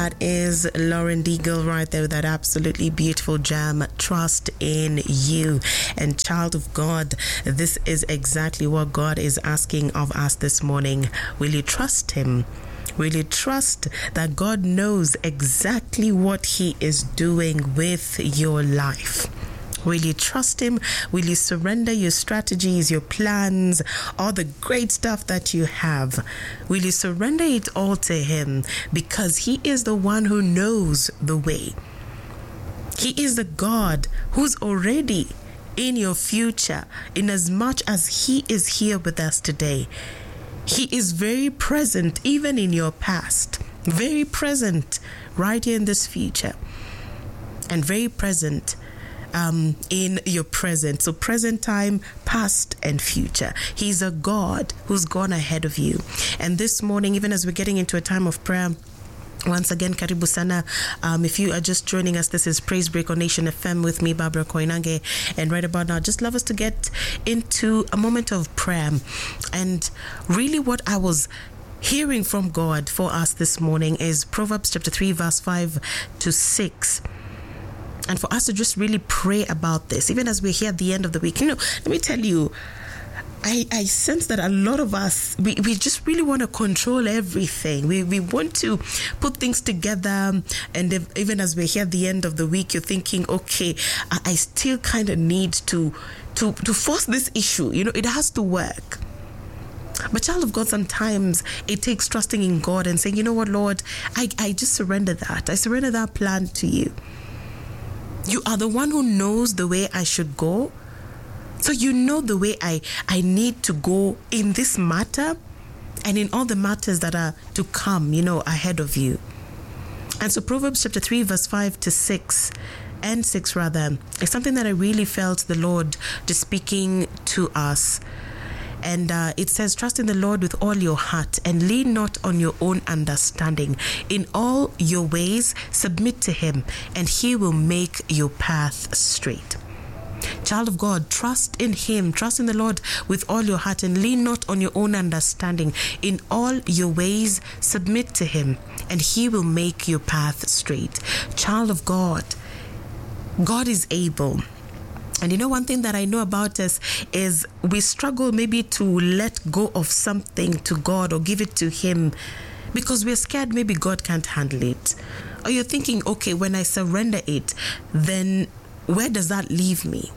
That is Lauren Deagle right there with that absolutely beautiful jam, Trust in You. And child of God, this is exactly what God is asking of us this morning. Will you trust Him? Will you trust that God knows exactly what He is doing with your life? Will you trust Him? Will you surrender your strategies, your plans, all the great stuff that you have? Will you surrender it all to Him? Because He is the one who knows the way. He is the God who's already in your future, in as much as He is here with us today. He is very present even in your past, very present right here in this future, and very present in your present. So present time, past and future. He's a God who's gone ahead of you. And this morning, even as we're getting into a time of prayer, once again, karibu sana. If you are just joining us, this is Praise Break on Nation FM with me, Barbara Koinange. And right about now, just love us to get into a moment of prayer. And really what I was hearing from God for us this morning is Proverbs chapter 3, verse 5 to 6. And for us to just really pray about this, even as we're here at the end of the week. Let me tell you, I sense that a lot of us, we just really want to control everything. We want to put things together. And even as we're here at the end of the week, you're thinking, okay, I still kind of need to force this issue. It has to work. But child of God, sometimes it takes trusting in God and saying, you know what, Lord, I just surrender that. I surrender that plan to you. You are the one who knows the way I should go. So you know the way I need to go in this matter and in all the matters that are to come, ahead of you. And so Proverbs chapter 3, verse 5 to 6 and 6 rather, is something that I really felt the Lord just speaking to us. And it says, trust in the Lord with all your heart and lean not on your own understanding. In all your ways, submit to Him, and He will make your path straight. Child of God, trust in Him. Trust in the Lord with all your heart and lean not on your own understanding. In all your ways, submit to Him, and He will make your path straight. Child of God, God is able. And one thing that I know about us is we struggle maybe to let go of something to God or give it to Him because we're scared maybe God can't handle it. Or you're thinking, okay, when I surrender it, then where does that leave me?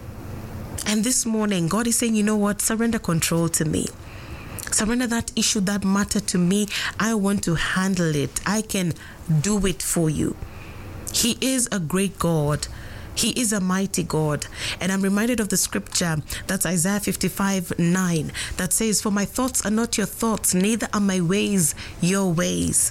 And this morning, God is saying, you know what? Surrender control to me. Surrender that issue, that matter to me. I want to handle it. I can do it for you. He is a great God. He is a mighty God. And I'm reminded of the scripture, that's Isaiah 55:9, that says, for my thoughts are not your thoughts, neither are my ways your ways.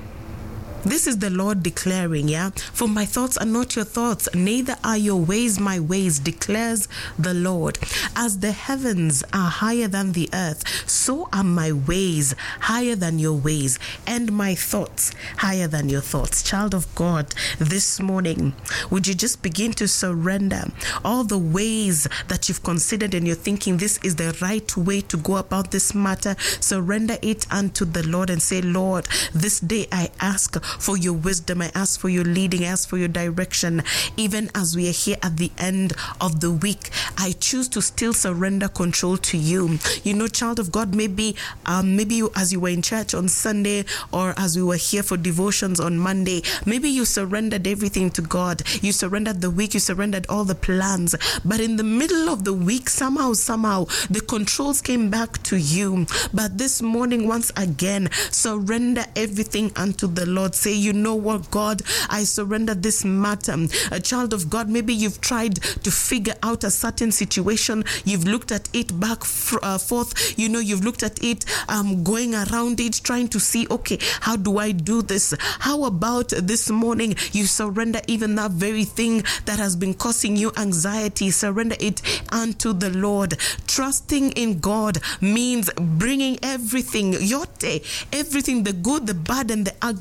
This is the Lord declaring, for my thoughts are not your thoughts, neither are your ways my ways, declares the Lord. As the heavens are higher than the earth, so are my ways higher than your ways, and my thoughts higher than your thoughts. Child of God, this morning, would you just begin to surrender all the ways that you've considered and you're thinking this is the right way to go about this matter? Surrender it unto the Lord and say, Lord, this day I ask for your wisdom. I ask for your leading. I ask for your direction. Even as we are here at the end of the week, I choose to still surrender control to you. Child of God, maybe you, as you were in church on Sunday or as we were here for devotions on Monday, maybe you surrendered everything to God. You surrendered the week. You surrendered all the plans. But in the middle of the week, somehow, the controls came back to you. But this morning, once again, surrender everything unto the Lord. Say, you know what, God, I surrender this matter. A child of God, maybe you've tried to figure out a certain situation. You've looked at it back forth. You've looked at it, going around it, trying to see, okay, how do I do this? How about this morning, you surrender even that very thing that has been causing you anxiety. Surrender it unto the Lord. Trusting in God means bringing everything, everything, the good, the bad, and the ugly,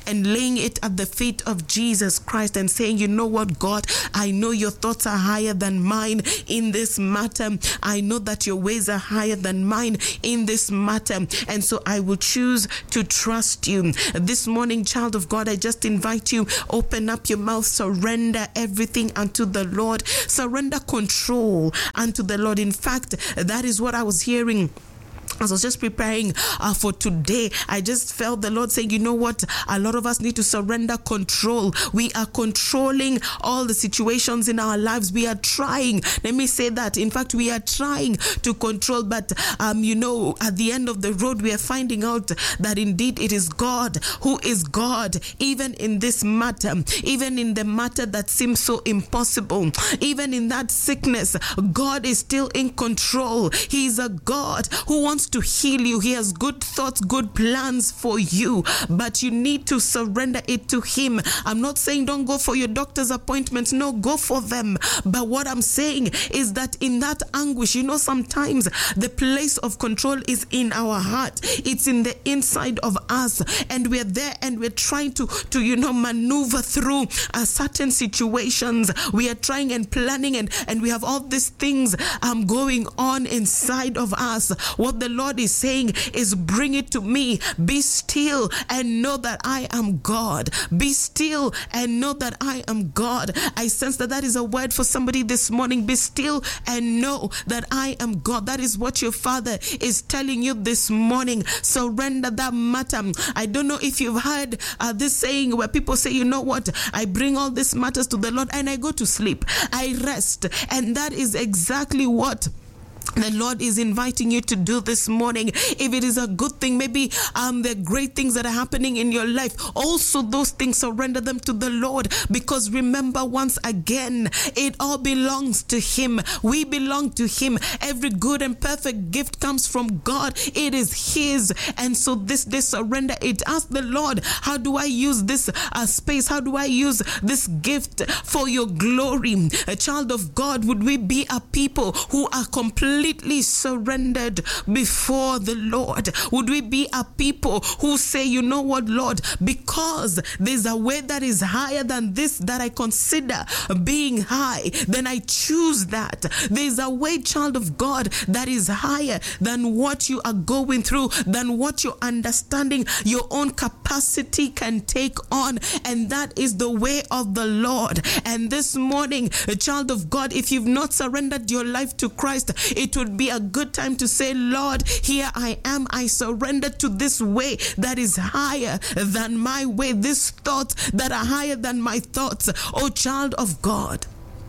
and laying it at the feet of Jesus Christ and saying, you know what, God, I know your thoughts are higher than mine in this matter. I know that your ways are higher than mine in this matter. And so I will choose to trust you. This morning, child of God, I just invite you, open up your mouth, surrender everything unto the Lord, surrender control unto the Lord. In fact, that is what I was hearing as I was just preparing for today. I just felt the Lord saying, you know what? A lot of us need to surrender control. We are controlling all the situations in our lives. We are trying. Let me say that. In fact, we are trying to control. But, at the end of the road, we are finding out that indeed it is God who is God, even in this matter, even in the matter that seems so impossible, even in that sickness, God is still in control. He is a God who wants to heal you. He has good thoughts, good plans for you, but you need to surrender it to Him. I'm not saying don't go for your doctor's appointments. No, go for them. But what I'm saying is that in that anguish, sometimes the place of control is in our heart. It's in the inside of us, and we're there and we're trying to maneuver through certain situations. We are trying and planning and we have all these things going on inside of us. What the Lord is saying is, bring it to me. Be still and know that I am God. Be still and know that I am God. I sense that is a word for somebody this morning. Be still and know that I am God. That is what your Father is telling you this morning. Surrender that matter. I don't know if you've heard this saying where people say, you know what, I bring all these matters to the Lord and I go to sleep. I rest. And that is exactly what the Lord is inviting you to do this morning. If it is a good thing, maybe the great things that are happening in your life, also those things, surrender them to the Lord, because remember, once again, it all belongs to Him. We belong to Him. Every good and perfect gift comes from God. It is His. And so this day, surrender it. Ask the Lord, how do I use this space? How do I use this gift for your glory? A child of God, would we be a people who are completely surrendered before the Lord? Would we be a people who say, you know what, Lord, because there's a way that is higher than this that I consider being high, then I choose that. There's a way, child of God, that is higher than what you are going through, than what your understanding, your own capacity can take on, and that is the way of the Lord. And this morning, a child of God, if you've not surrendered your life to Christ, it would be a good time to say, Lord, here I am. I surrender to this way that is higher than my way, these thoughts that are higher than my thoughts. Oh, child of God,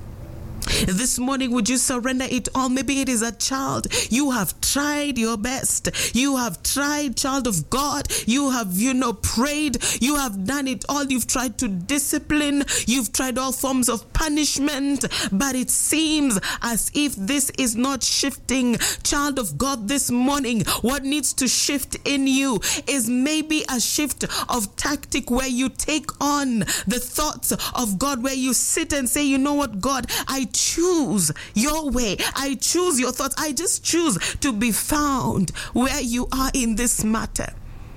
this morning, would you surrender it all? Maybe it is a child. You have tried your best. You have tried, child of God. You have, prayed. You have done it all. You've tried to discipline. You've tried all forms of punishment. But it seems as if this is not shifting. Child of God, this morning, what needs to shift in you is maybe a shift of tactic where you take on the thoughts of God, where you sit and say, you know what, God, I choose your way. I choose your thoughts. I just choose to be found where you are in this matter.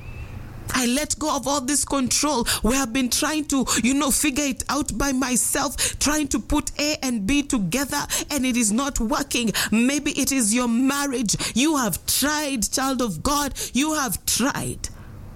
I let go of all this control where I've been trying to, figure it out by myself, trying to put A and B together, and it is not working. Maybe it is your marriage. You have tried, child of God. You have tried.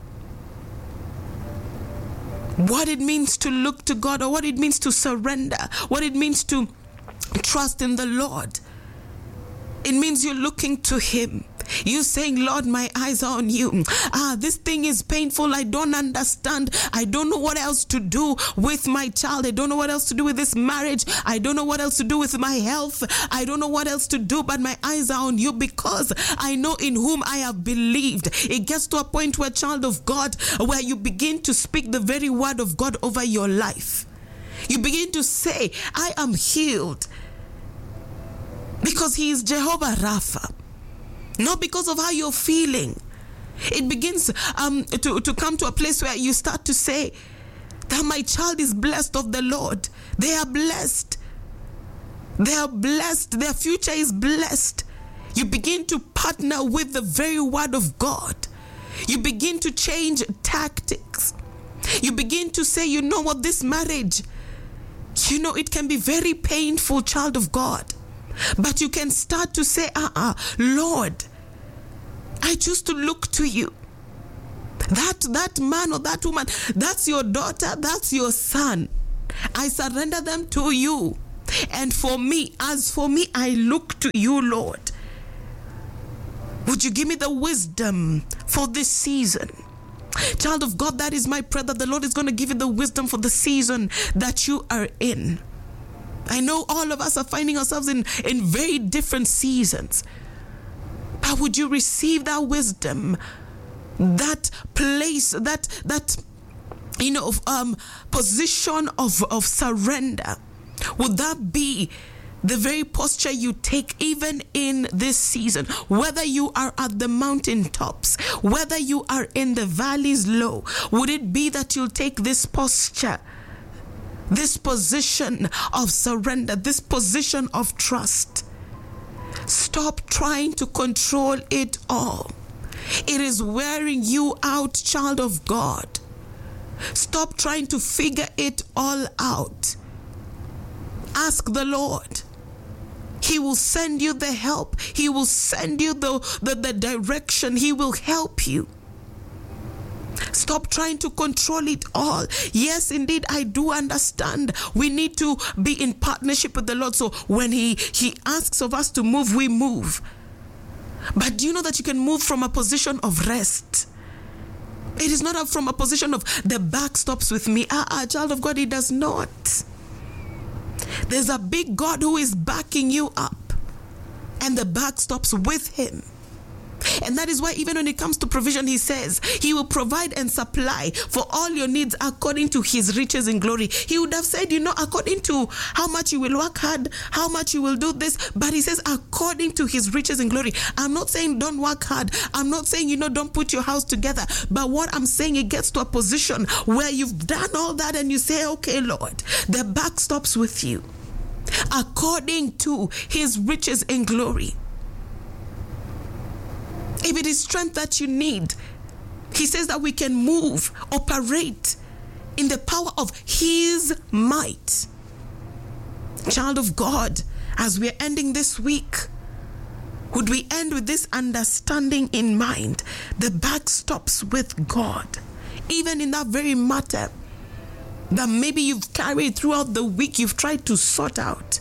What it means to look to God, or what it means to surrender, what it means to trust in the Lord. It means you're looking to Him. You saying, Lord, my eyes are on you. This thing is painful. I don't understand. I don't know what else to do with my child. I don't know what else to do with this marriage. I don't know what else to do with my health. I don't know what else to do, but my eyes are on you, because I know in whom I have believed. It gets to a point where, child of God, where you begin to speak the very word of God over your life. You begin to say, I am healed, because He is Jehovah Rapha. Not because of how you're feeling. It begins to come to a place where you start to say that my child is blessed of the Lord. They are blessed. They are blessed. Their future is blessed. You begin to partner with the very word of God. You begin to change tactics. You begin to say, you know what, this marriage, you know, it can be very painful, child of God. But you can start to say, Lord, I choose to look to you. That man or that woman, that's your daughter, that's your son. I surrender them to you. And for me, as for me, I look to you, Lord. Would you give me the wisdom for this season? Child of God, that is my prayer, that the Lord is going to give you the wisdom for the season that you are in. I know all of us are finding ourselves in very different seasons. But would you receive that wisdom, that place, that position of surrender? Would that be the very posture you take even in this season? Whether you are at the mountain tops, whether you are in the valleys low, would it be that you'll take this posture, this position of surrender, this position of trust? Stop trying to control it all. It is wearing you out, child of God. Stop trying to figure it all out. Ask the Lord. He will send you the help. He will send you the direction. He will help you. Stop trying to control it all. Yes, indeed, I do understand. We need to be in partnership with the Lord. So when He asks of us to move, we move. But do you know that you can move from a position of rest? It is not from a position of the back stops with me. Child of God, it does not. There's a big God who is backing you up, and the back stops with Him. And that is why even when it comes to provision, He says He will provide and supply for all your needs according to His riches in glory. He would have said, according to how much you will work hard, how much you will do this, but He says according to His riches in glory. I'm not saying don't work hard. I'm not saying, don't put your house together. But what I'm saying, it gets to a position where you've done all that and you say, okay, Lord, the back stops with you according to His riches in glory. If it is strength that you need, He says that we can move, operate in the power of His might. Child of God, as we're ending this week, would we end with this understanding in mind? The back stops with God, even in that very matter that maybe you've carried throughout the week, you've tried to sort out.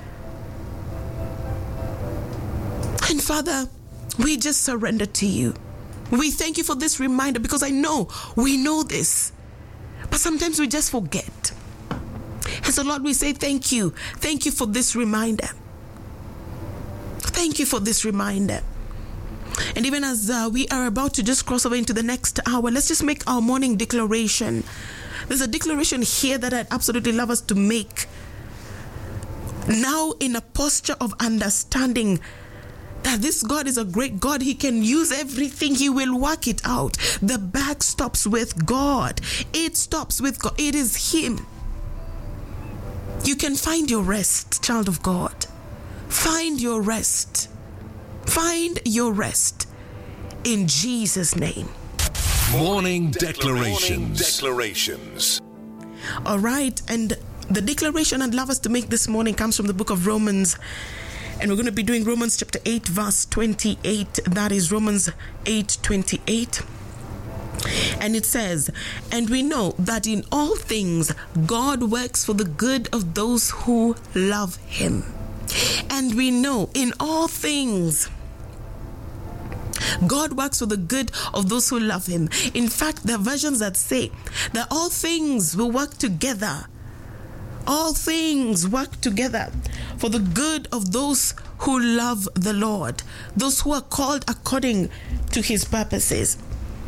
And Father, we just surrender to you. We thank you for this reminder, because I know we know this, but sometimes we just forget. And so, Lord, we say thank you. Thank you for this reminder. Thank you for this reminder. And even as we are about to just cross over into the next hour, let's just make our morning declaration. There's a declaration here that I'd absolutely love us to make. Now, in a posture of understanding that this God is a great God. He can use everything. He will work it out. The back stops with God. It stops with God. It is Him. You can find your rest, child of God. Find your rest. Find your rest in Jesus' name. Morning Declarations. All right, and the declaration I'd love us to make this morning comes from the book of Romans. And we're going to be doing Romans chapter 8, verse 28. That is Romans 8:28. And it says, and we know that in all things God works for the good of those who love Him. And we know in all things God works for the good of those who love Him. In fact, there are versions that say that all things will work together. All things work together for the good of those who love the Lord, those who are called according to His purposes.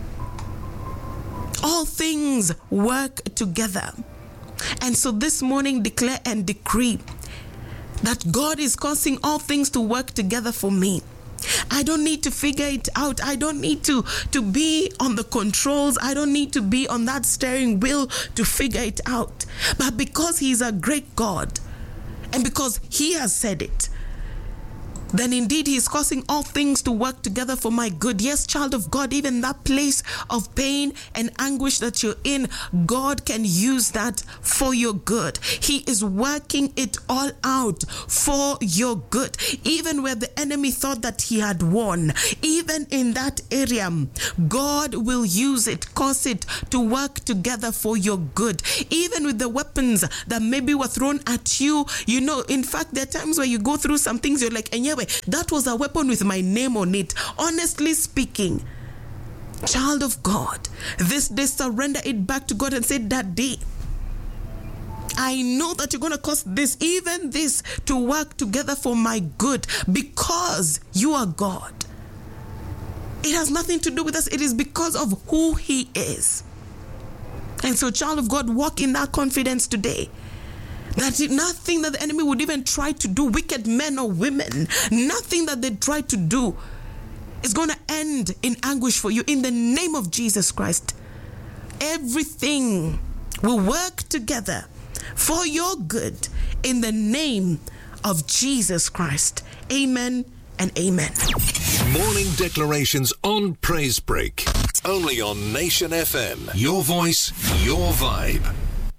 All things work together. And so this morning, declare and decree that God is causing all things to work together for me. I don't need to figure it out. I don't need to be on the controls. I don't need to be on that steering wheel to figure it out. But because He is a great God, and because He has said it, then indeed he is causing all things to work together for my good. Yes, child of God, even that place of pain and anguish that you're in, God can use that for your good. He is working it all out for your good. Even where the enemy thought that he had won, even in that area, God will use it, cause it to work together for your good. Even with the weapons that maybe were thrown at you, in fact, there are times where you go through some things, you're like, anyway, that was a weapon with my name on it. Honestly speaking, child of God, this day surrender it back to God and say, Daddy, I know that you're going to cause this, even this, to work together for my good because you are God. It has nothing to do with us. It is because of who He is. And so, child of God, walk in that confidence today. That nothing that the enemy would even try to do, wicked men or women, nothing that they try to do is going to end in anguish for you in the name of Jesus Christ. Everything will work together for your good in the name of Jesus Christ. Amen and amen. Morning declarations on Praise Break. Only on Nation FM. Your voice, your vibe.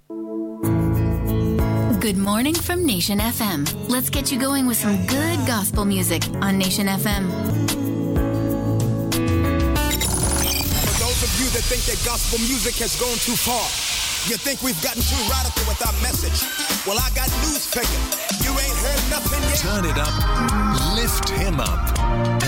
Good morning from Nation FM. Let's get you going with some good gospel music on Nation FM. For those of you that think that gospel music has gone too far, you think we've gotten too radical with our message, well, I got news for you. You ain't heard nothing yet. Turn it up, lift him up,